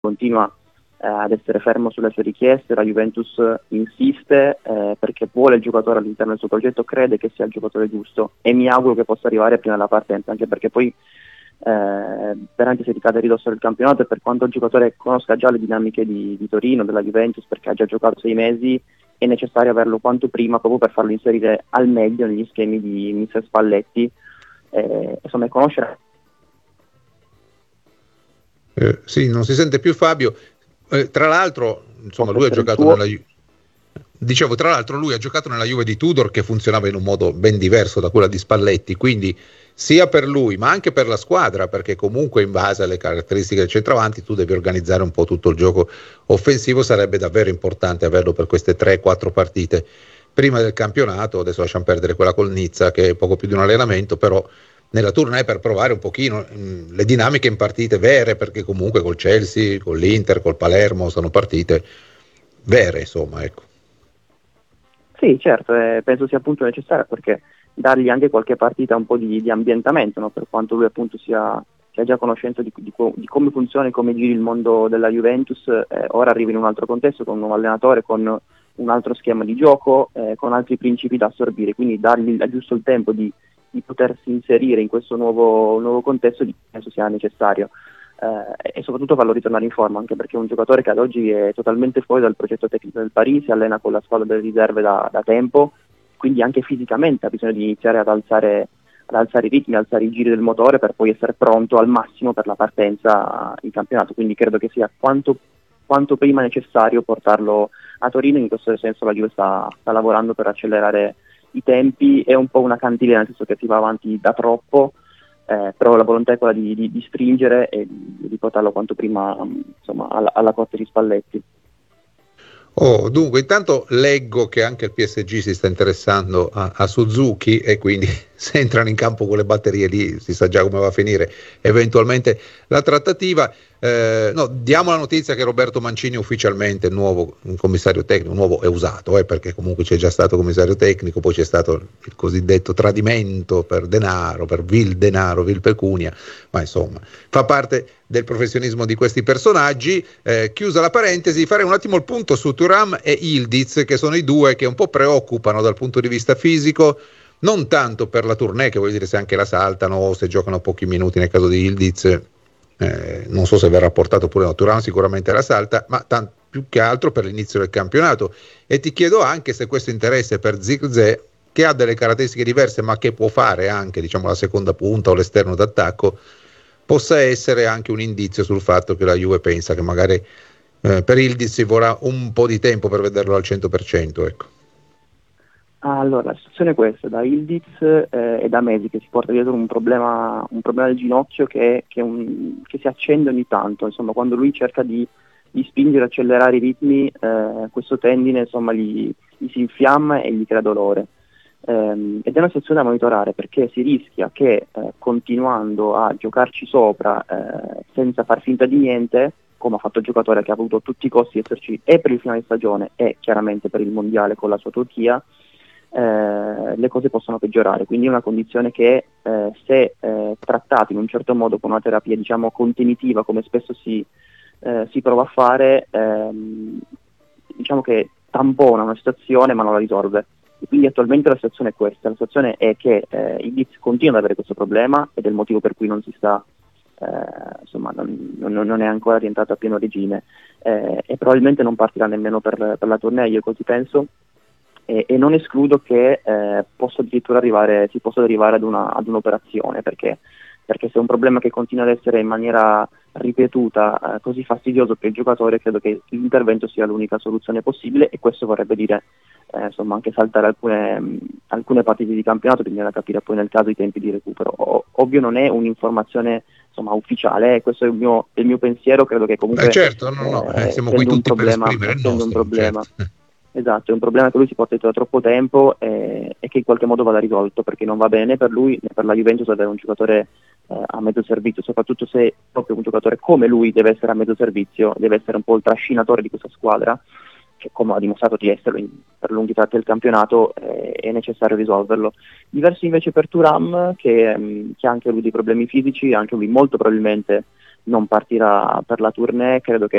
continua ad essere fermo sulle sue richieste, la Juventus insiste perché vuole il giocatore all'interno del suo progetto, crede che sia il giocatore giusto e mi auguro che possa arrivare prima della partenza, anche perché poi veramente si ricade a ridosso del campionato, e per quanto il giocatore conosca già le dinamiche di Torino, della Juventus, perché ha già giocato 6 mesi, è necessario averlo quanto prima proprio per farlo inserire al meglio negli schemi di Mister Spalletti, insomma, conoscere. Sì, non si sente più Fabio. Tra l'altro, insomma, lui ha giocato nella Dicevo, tra l'altro lui ha giocato nella Juve di Tudor, che funzionava in un modo ben diverso da quella di Spalletti, quindi sia per lui ma anche per la squadra, perché comunque in base alle caratteristiche del centravanti tu devi organizzare un po' tutto il gioco offensivo. Sarebbe davvero importante averlo per queste 3-4 partite prima del campionato. Adesso lasciamo perdere quella col Nizza, che è poco più di un allenamento, però nella tournée, per provare un pochino le dinamiche in partite vere, perché comunque col Chelsea, con l'Inter, col Palermo sono partite vere, insomma, ecco. Sì, certo, penso sia appunto necessario, perché dargli anche qualche partita un po' di ambientamento, no? Per quanto lui appunto sia già conoscenza di come funziona e come giri il mondo della Juventus, ora arriva in un altro contesto, con un nuovo allenatore, con un altro schema di gioco, con altri principi da assorbire, quindi dargli giusto il tempo di potersi inserire in questo nuovo contesto penso sia necessario. E soprattutto farlo ritornare in forma, anche perché è un giocatore che ad oggi è totalmente fuori dal progetto tecnico del Paris, si allena con la squadra delle riserve da tempo, quindi anche fisicamente ha bisogno di iniziare ad alzare i ritmi, alzare i giri del motore per poi essere pronto al massimo per la partenza in campionato, quindi credo che sia quanto prima necessario portarlo a Torino. In questo senso la Juve sta lavorando per accelerare i tempi, è un po' una cantilena, nel senso che si va avanti da troppo, però la volontà è quella di stringere e di portarlo quanto prima, insomma, alla corte di Spalletti. Dunque, intanto leggo che anche il PSG si sta interessando a Suzuki, e quindi se entrano in campo con le batterie lì si sa già come va a finire eventualmente la trattativa. Diamo la notizia che Roberto Mancini è ufficialmente il nuovo commissario tecnico. Nuovo è usato, perché comunque c'è già stato commissario tecnico, poi c'è stato il cosiddetto tradimento per denaro, per vil pecunia, ma insomma fa parte del professionismo di questi personaggi. Chiusa la parentesi, farei un attimo il punto su Thuram e Yildiz, che sono i due che un po' preoccupano dal punto di vista fisico, non tanto per la tournée, che vuol dire se anche la saltano o se giocano pochi minuti nel caso di Yildiz, non so se verrà portato oppure no. Thuram sicuramente la salta, ma più che altro per l'inizio del campionato. E ti chiedo anche se questo interesse per Zirkzee, che ha delle caratteristiche diverse ma che può fare anche, diciamo, la seconda punta o l'esterno d'attacco, possa essere anche un indizio sul fatto che la Juve pensa che magari per Yildiz ci vorrà un po' di tempo per vederlo al 100%, ecco. Allora, la situazione è questa: da Yildiz e da mesi che si porta dietro un problema del ginocchio che si accende ogni tanto, insomma, quando lui cerca di spingere, accelerare i ritmi, questo tendine, insomma, gli si infiamma e gli crea dolore. Ed è una situazione da monitorare, perché si rischia che continuando a giocarci sopra senza far finta di niente, come ha fatto il giocatore che ha voluto a tutti i costi esserci e per il finale di stagione e chiaramente per il mondiale con la sua Turchia, le cose possono peggiorare. Quindi è una condizione che se trattata in un certo modo, con una terapia, diciamo, contenitiva, come spesso si prova a fare, diciamo che tampona una situazione ma non la risolve. E quindi attualmente la situazione è questa: la situazione è che Yildiz continua ad avere questo problema, ed è il motivo per cui non si sta insomma, non è ancora rientrato a pieno regime, e probabilmente non partirà nemmeno per la tournée, io così penso, e non escludo che possa addirittura si possa arrivare ad un'operazione, perché se è un problema che continua ad essere in maniera ripetuta così fastidioso per il giocatore, credo che l'intervento sia l'unica soluzione possibile, e questo vorrebbe dire insomma anche saltare alcune partite di campionato. Bisogna capire poi nel caso i tempi di recupero. Ovvio non è un'informazione, insomma, ufficiale, questo è il mio pensiero. Credo che comunque certo, siamo qui tutti per esprimere il nostro, un problema. Certo. Esatto, è un problema che lui si porta dietro da troppo tempo, e che in qualche modo vada risolto, perché non va bene per lui né per la Juventus avere un giocatore a mezzo servizio, soprattutto se proprio un giocatore come lui deve essere a mezzo servizio, deve essere un po' il trascinatore di questa squadra, che come ha dimostrato di esserlo per lunghi tratti del campionato. È necessario risolverlo. Diverso invece per Thuram, che ha anche lui dei problemi fisici, anche lui molto probabilmente non partirà per la tournée. Credo che